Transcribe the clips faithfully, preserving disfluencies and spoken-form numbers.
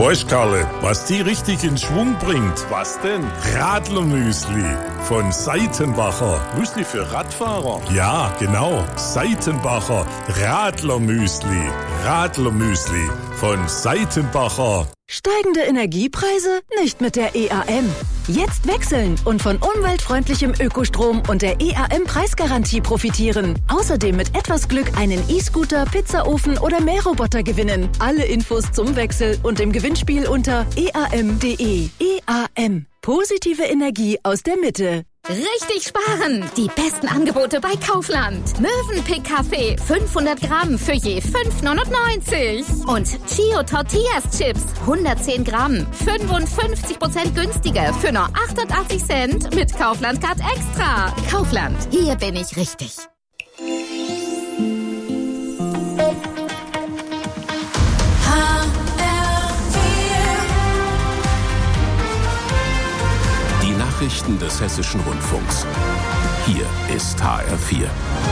Weißt Karle, was die richtig in Schwung bringt? Was denn? Radlermüsli von Seitenbacher. Müsli für Radfahrer? Ja, genau. Seitenbacher Radlermüsli. Radlermüsli von Seitenbacher. Steigende Energiepreise? Nicht mit der E A M. Jetzt wechseln und von umweltfreundlichem Ökostrom und der E A M-Preisgarantie profitieren. Außerdem mit etwas Glück einen E-Scooter, Pizzaofen oder Mähroboter gewinnen. Alle Infos zum Wechsel und im Gewinnspiel unter e a m punkt d e. E A M. Positive Energie aus der Mitte. Richtig sparen! Die besten Angebote bei Kaufland. Mövenpick Kaffee fünfhundert Gramm für je fünf neunundneunzig. Und Chio Tortillas Chips hundertzehn Gramm, fünfundfünfzig Prozent günstiger für nur achtundachtzig Cent mit Kaufland Card Extra. Kaufland, hier bin ich richtig. Nachrichten des Hessischen Rundfunks. Hier ist H R vier.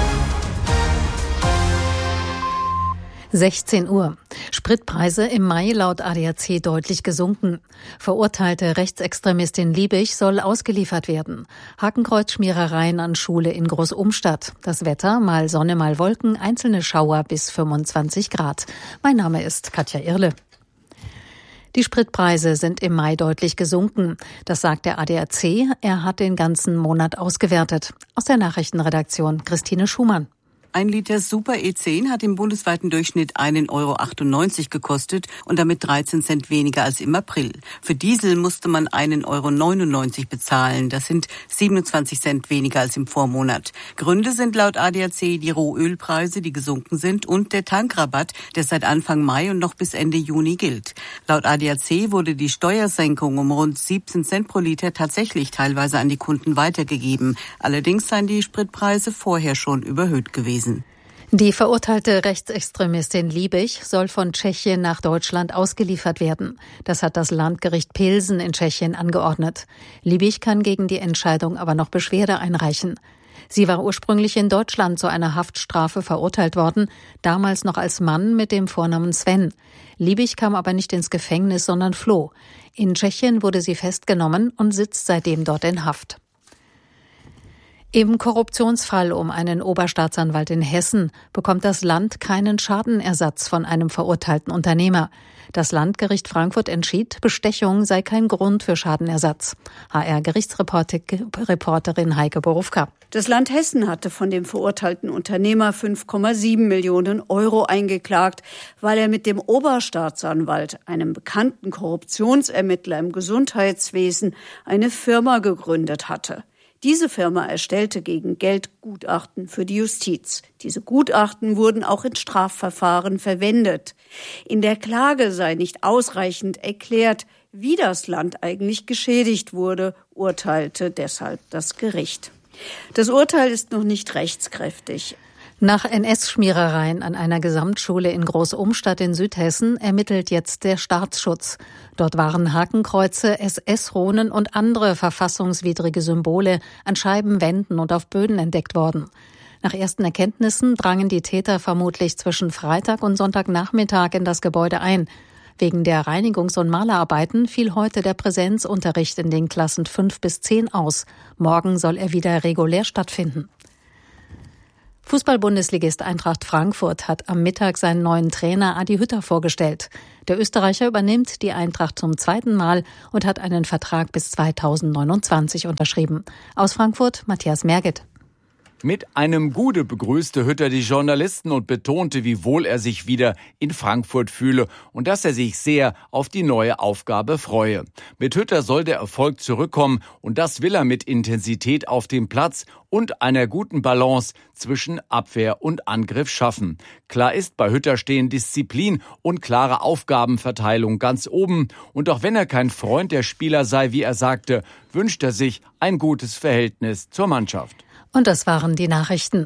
sechzehn Uhr. Spritpreise im Mai laut A D A C deutlich gesunken. Verurteilte Rechtsextremistin Liebig soll ausgeliefert werden. Hakenkreuzschmierereien an Schule in Großumstadt. Das Wetter, mal Sonne, mal Wolken, einzelne Schauer bis fünfundzwanzig Grad. Mein Name ist Katja Irle. Die Spritpreise sind im Mai deutlich gesunken. Das sagt der A D A C. Er hat den ganzen Monat ausgewertet. Aus der Nachrichtenredaktion Christine Schumann. Ein Liter Super E zehn hat im bundesweiten Durchschnitt einen Euro achtundneunzig gekostet und damit dreizehn Cent weniger als im April. Für Diesel musste man einen Euro neunundneunzig bezahlen. Das sind siebenundzwanzig Cent weniger als im Vormonat. Gründe sind laut A D A C die Rohölpreise, die gesunken sind, und der Tankrabatt, der seit Anfang Mai und noch bis Ende Juni gilt. Laut A D A C wurde die Steuersenkung um rund siebzehn Cent pro Liter tatsächlich teilweise an die Kunden weitergegeben. Allerdings seien die Spritpreise vorher schon überhöht gewesen. Die verurteilte Rechtsextremistin Liebig soll von Tschechien nach Deutschland ausgeliefert werden. Das hat das Landgericht Pilsen in Tschechien angeordnet. Liebig kann gegen die Entscheidung aber noch Beschwerde einreichen. Sie war ursprünglich in Deutschland zu einer Haftstrafe verurteilt worden, damals noch als Mann mit dem Vornamen Sven. Liebig kam aber nicht ins Gefängnis, sondern floh. In Tschechien wurde sie festgenommen und sitzt seitdem dort in Haft. Im Korruptionsfall um einen Oberstaatsanwalt in Hessen bekommt das Land keinen Schadenersatz von einem verurteilten Unternehmer. Das Landgericht Frankfurt entschied, Bestechung sei kein Grund für Schadenersatz. H R-Gerichtsreporterin Heike Borufka. Das Land Hessen hatte von dem verurteilten Unternehmer fünf Komma sieben Millionen Euro eingeklagt, weil er mit dem Oberstaatsanwalt, einem bekannten Korruptionsermittler im Gesundheitswesen, eine Firma gegründet hatte. Diese Firma erstellte gegen Geld Gutachten für die Justiz. Diese Gutachten wurden auch in Strafverfahren verwendet. In der Klage sei nicht ausreichend erklärt, wie das Land eigentlich geschädigt wurde, urteilte deshalb das Gericht. Das Urteil ist noch nicht rechtskräftig. Nach N S-Schmierereien an einer Gesamtschule in Großumstadt in Südhessen ermittelt jetzt der Staatsschutz. Dort waren Hakenkreuze, S S-Runen und andere verfassungswidrige Symbole an Scheiben, Wänden und auf Böden entdeckt worden. Nach ersten Erkenntnissen drangen die Täter vermutlich zwischen Freitag und Sonntagnachmittag in das Gebäude ein. Wegen der Reinigungs- und Malerarbeiten fiel heute der Präsenzunterricht in den Klassen fünf bis zehn aus. Morgen soll er wieder regulär stattfinden. Fußball-Bundesligist Eintracht Frankfurt hat am Mittag seinen neuen Trainer Adi Hütter vorgestellt. Der Österreicher übernimmt die Eintracht zum zweiten Mal und hat einen Vertrag bis zweitausendneunundzwanzig unterschrieben. Aus Frankfurt Matthias Merget. Mit einem Gude begrüßte Hütter die Journalisten und betonte, wie wohl er sich wieder in Frankfurt fühle und dass er sich sehr auf die neue Aufgabe freue. Mit Hütter soll der Erfolg zurückkommen und das will er mit Intensität auf dem Platz und einer guten Balance zwischen Abwehr und Angriff schaffen. Klar ist, bei Hütter stehen Disziplin und klare Aufgabenverteilung ganz oben. Und auch wenn er kein Freund der Spieler sei, wie er sagte, wünscht er sich ein gutes Verhältnis zur Mannschaft. Und das waren die Nachrichten.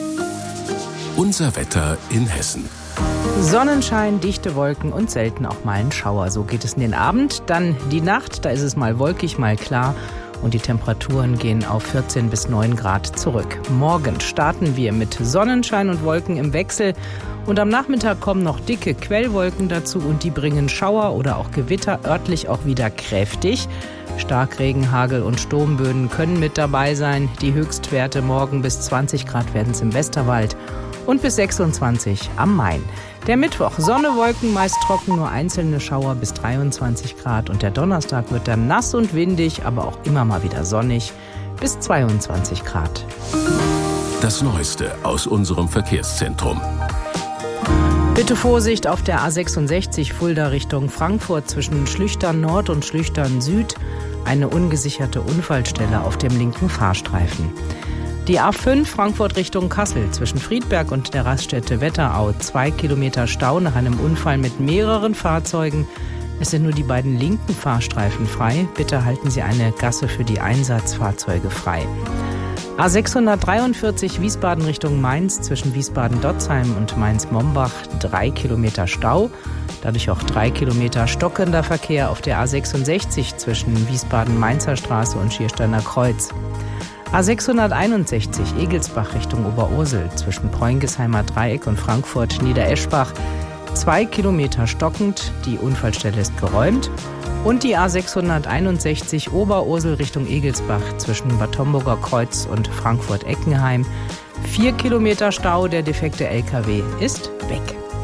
Unser Wetter in Hessen. Sonnenschein, dichte Wolken und selten auch mal ein Schauer. So geht es in den Abend. Dann die Nacht, da ist es mal wolkig, mal klar. und die Temperaturen gehen auf vierzehn bis neun Grad zurück. Morgen starten wir mit Sonnenschein und Wolken im Wechsel und am Nachmittag kommen noch dicke Quellwolken dazu und die bringen Schauer oder auch Gewitter, örtlich auch wieder kräftig. Starkregen, Hagel und Sturmböen können mit dabei sein. Die Höchstwerte morgen bis zwanzig Grad werden es im Westerwald und bis sechsundzwanzig am Main. Der Mittwoch, Sonne, Wolken, meist trocken, nur einzelne Schauer bis dreiundzwanzig Grad. Und der Donnerstag wird dann nass und windig, aber auch immer mal wieder sonnig, bis zweiundzwanzig Grad. Das Neueste aus unserem Verkehrszentrum. Bitte Vorsicht auf der A sechsundsechzig Fulda Richtung Frankfurt zwischen Schlüchtern Nord und Schlüchtern Süd. Eine ungesicherte Unfallstelle auf dem linken Fahrstreifen. Die A fünf Frankfurt Richtung Kassel zwischen Friedberg und der Raststätte Wetterau. Zwei Kilometer Stau nach einem Unfall mit mehreren Fahrzeugen. Es sind nur die beiden linken Fahrstreifen frei. Bitte halten Sie eine Gasse für die Einsatzfahrzeuge frei. A sechshundertdreiundvierzig Wiesbaden Richtung Mainz zwischen Wiesbaden-Dotzheim und Mainz-Mombach. Drei Kilometer Stau. Dadurch auch drei Kilometer stockender Verkehr auf der A sechsundsechzig zwischen Wiesbaden-Mainzer Straße und Schiersteiner Kreuz. A sechshunderteinundsechzig Egelsbach Richtung Oberursel zwischen Preungesheimer Dreieck und Frankfurt-Niedereschbach. Zwei Kilometer stockend, die Unfallstelle ist geräumt. Und die A sechshunderteinundsechzig Oberursel Richtung Egelsbach zwischen Bad Homburger Kreuz und Frankfurt-Eckenheim. Vier Kilometer Stau, der defekte L K W ist weg.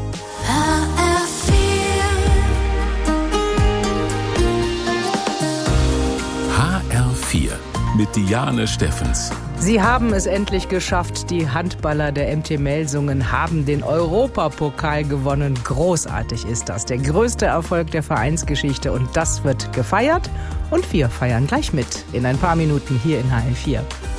H R vier mit Diane Steffens. Sie haben es endlich geschafft. Die Handballer der M T Melsungen haben den Europapokal gewonnen. Großartig ist das. Der größte Erfolg der Vereinsgeschichte. Und das wird gefeiert. Und wir feiern gleich mit in ein paar Minuten hier in H R vier.